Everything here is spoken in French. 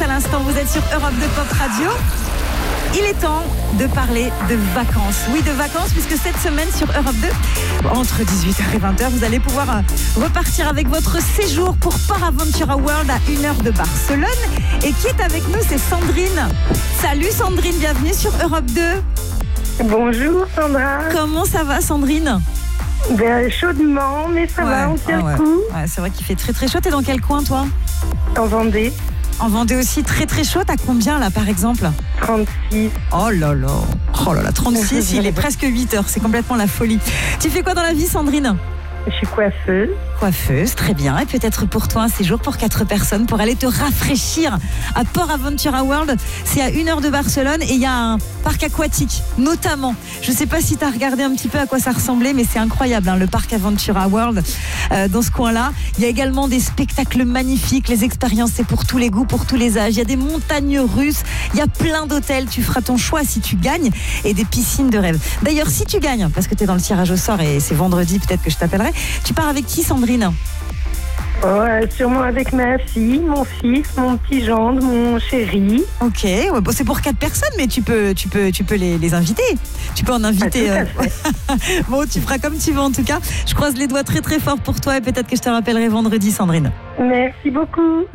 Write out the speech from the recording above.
à l'instant, vous êtes sur Europe 2 Pop Radio. Il est temps de parler de vacances. Oui, de vacances, puisque cette semaine sur Europe 2, entre 18h et 20h, vous allez pouvoir repartir avec votre séjour pour Port Aventura World à 1h de Barcelone. Et qui est avec nous, c'est Sandrine. Salut Sandrine, bienvenue sur Europe 2. Bonjour Sandra. Comment ça va Sandrine ? Chaudement, mais ça va, on tient le coup. Ouais, c'est vrai qu'il fait très très chaud. T'es dans quel coin toi ? En Vendée. En Vendée aussi, très très chaud. T'as combien là par exemple ? 36. Oh là là, 36, il est presque 8h, c'est complètement la folie. Tu fais quoi dans la vie Sandrine ? Je suis coiffeuse. Coiffeuse, très bien. Et peut-être pour toi un séjour pour 4 personnes pour aller te rafraîchir à Port Aventura World. C'est à 1h de Barcelone et il y a un parc aquatique, notamment. Je ne sais pas si tu as regardé un petit peu à quoi ça ressemblait, mais c'est incroyable, hein, le parc Aventura World dans ce coin-là. Il y a également des spectacles magnifiques, les expériences, c'est pour tous les goûts, pour tous les âges. Il y a des montagnes russes, il y a plein d'hôtels. Tu feras ton choix si tu gagnes et des piscines de rêve. D'ailleurs, si tu gagnes, parce que tu es dans le tirage au sort et c'est vendredi, peut-être que je t'appellerai, tu pars avec qui Sandrine ? Sûrement avec ma fille, mon fils, mon petit gendre, mon chéri. Ok, ouais, bon, c'est pour 4 personnes, mais tu peux les inviter. Tu peux en inviter. Bon, tu feras comme tu veux en tout cas. Je croise les doigts très très fort pour toi et peut-être que je te rappellerai vendredi, Sandrine. Merci beaucoup.